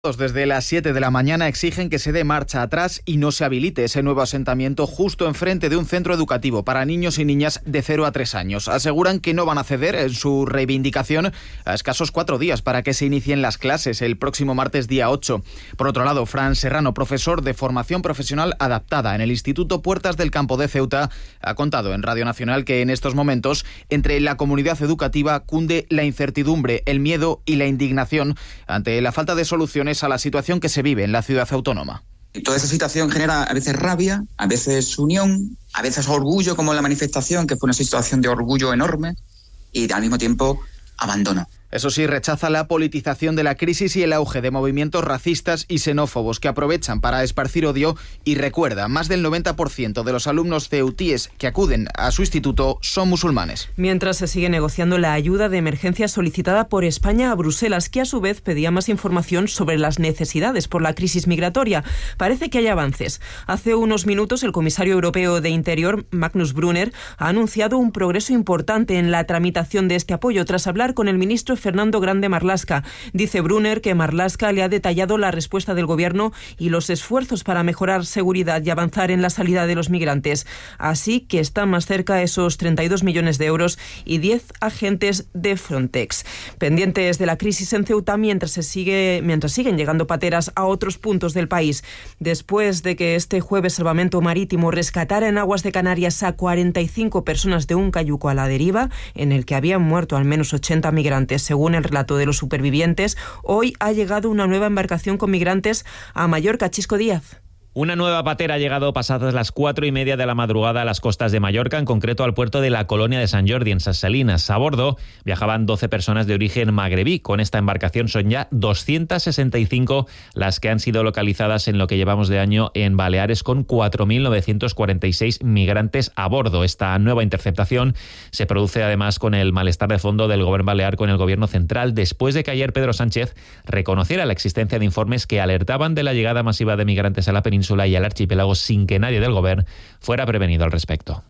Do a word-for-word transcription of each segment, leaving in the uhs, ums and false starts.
Desde las siete de la mañana exigen que se dé marcha atrás y no se habilite ese nuevo asentamiento justo enfrente de un centro educativo para niños y niñas de cero a tres años. Aseguran que no van a ceder en su reivindicación a escasos cuatro días para que se inicien las clases el próximo martes día ocho. Por otro lado, Fran Serrano, profesor de formación profesional adaptada en el Instituto Puertas del Campo de Ceuta, ha contado en Radio Nacional que en estos momentos entre la comunidad educativa cunde la incertidumbre, el miedo y la indignación ante la falta de soluciones a la situación que se vive en la ciudad autónoma. Toda esa situación genera a veces rabia, a veces unión, a veces orgullo, como en la manifestación, que fue una situación de orgullo enorme, y al mismo tiempo abandono. Eso sí, rechaza la politización de la crisis y el auge de movimientos racistas y xenófobos que aprovechan para esparcir odio y recuerda, más del noventa por ciento de los alumnos ceutíes que acuden a su instituto son musulmanes. Mientras se sigue negociando la ayuda de emergencia solicitada por España a Bruselas, que a su vez pedía más información sobre las necesidades por la crisis migratoria. Parece que hay avances. Hace unos minutos el comisario europeo de Interior, Magnus Brunner, ha anunciado un progreso importante en la tramitación de este apoyo tras hablar con el ministro Fernando Grande Marlaska. Dice Brunner que Marlaska le ha detallado la respuesta del gobierno y los esfuerzos para mejorar seguridad y avanzar en la salida de los migrantes. Así que están más cerca esos treinta y dos millones de euros y diez agentes de Frontex. Pendientes de la crisis en Ceuta mientras se sigue, mientras siguen llegando pateras a otros puntos del país. Después de que este jueves Salvamento Marítimo rescatara en aguas de Canarias a cuarenta y cinco personas de un cayuco a la deriva, en el que habían muerto al menos ochenta migrantes, según el relato de los supervivientes, hoy ha llegado una nueva embarcación con migrantes a Mallorca. Chisco Díaz. Una nueva patera ha llegado pasadas las cuatro y media de la madrugada a las costas de Mallorca, en concreto al puerto de la Colonia de Sant Jordi, en Ses Salines. A bordo viajaban doce personas de origen magrebí. Con esta embarcación son ya doscientas sesenta y cinco las que han sido localizadas en lo que llevamos de año en Baleares, con cuatro mil novecientos cuarenta y seis migrantes a bordo. Esta nueva interceptación se produce además con el malestar de fondo del gobierno balear con el gobierno central, después de que ayer Pedro Sánchez reconociera la existencia de informes que alertaban de la llegada masiva de migrantes a la península y al archipiélago sin que nadie del gobierno fuera prevenido al respecto.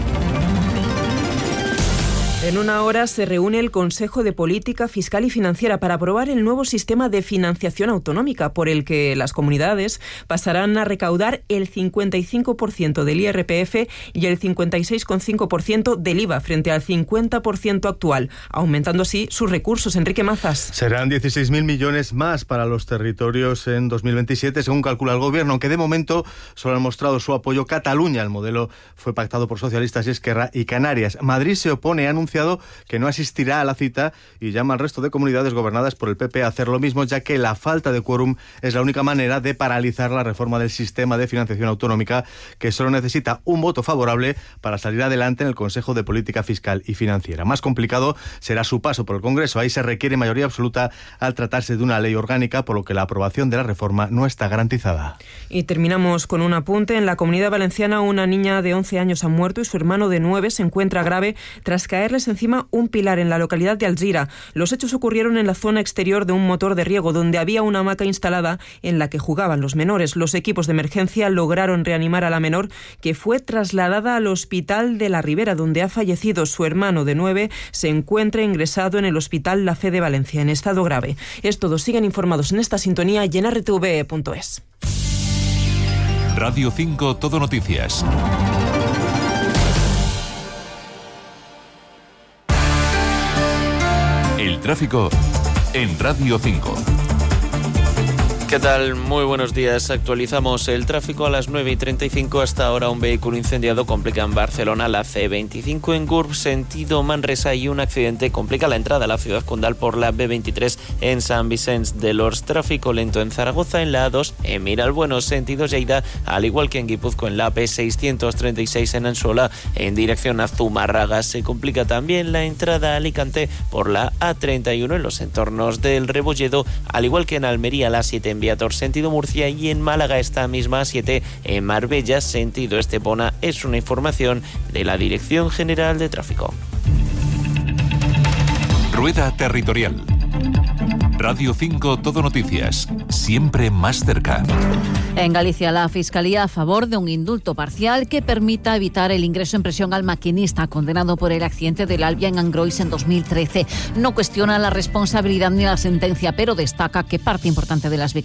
En una hora se reúne el Consejo de Política Fiscal y Financiera para aprobar el nuevo sistema de financiación autonómica, por el que las comunidades pasarán a recaudar el cincuenta y cinco por ciento del I R P F y el cincuenta y seis coma cinco por ciento del I V A frente al cincuenta por ciento actual, aumentando así sus recursos. Enrique Mazas. Serán dieciséis mil millones más para los territorios en dos mil veintisiete, según calcula el Gobierno, aunque de momento solo han mostrado su apoyo Cataluña. El modelo fue pactado por socialistas y Esquerra y Canarias. Madrid se opone, ha anunciado que no asistirá a la cita y llama al resto de comunidades gobernadas por el P P a hacer lo mismo, ya que la falta de quórum es la única manera de paralizar la reforma del sistema de financiación autonómica, que solo necesita un voto favorable para salir adelante en el Consejo de Política Fiscal y Financiera. Más complicado será su paso por el Congreso. Ahí se requiere mayoría absoluta al tratarse de una ley orgánica, por lo que la aprobación de la reforma no está garantizada. Y terminamos con un apunte. En la Comunidad Valenciana, una niña de once años ha muerto y su hermano de nueve se encuentra grave tras caerles encima un pilar en la localidad de Alzira. Los hechos ocurrieron en la zona exterior de un motor de riego, donde había una hamaca instalada en la que jugaban los menores. Los equipos de emergencia lograron reanimar a la menor, que fue trasladada al hospital de la Ribera, donde ha fallecido. Su hermano de nueve se encuentra ingresado en el hospital La Fe de Valencia en estado grave. Es todo. Sigan informados en esta sintonía y en R T V punto es. Radio cinco Todo Noticias. El tráfico en Radio cinco. ¿Qué tal? Muy buenos días. Actualizamos el tráfico a las nueve y treinta y cinco. Hasta ahora un vehículo incendiado complica en Barcelona la C veinticinco en Gurb, sentido Manresa, y un accidente complica la entrada a la ciudad condal por la B veintitrés en Sant Vicenç de Lors. Tráfico lento en Zaragoza en la A dos en Miralbueno, sentido Lleida, al igual que en Guipúzcoa en la A P seiscientos treinta y seis en Ansola en dirección a Zumárraga. Se complica también la entrada a Alicante por la A treinta y uno en los entornos del Rebolledo, al igual que en Almería la A siete en Viator, sentido Murcia, y en Málaga esta misma A siete en Marbella, sentido Estepona. Es una información de la Dirección General de Tráfico. Rueda territorial. Radio cinco Todo Noticias, siempre más cerca. En Galicia, la Fiscalía a favor de un indulto parcial que permita evitar el ingreso en prisión al maquinista condenado por el accidente del Albia en Angrois en dos mil trece. No cuestiona la responsabilidad ni la sentencia, pero destaca que parte importante de las víctimas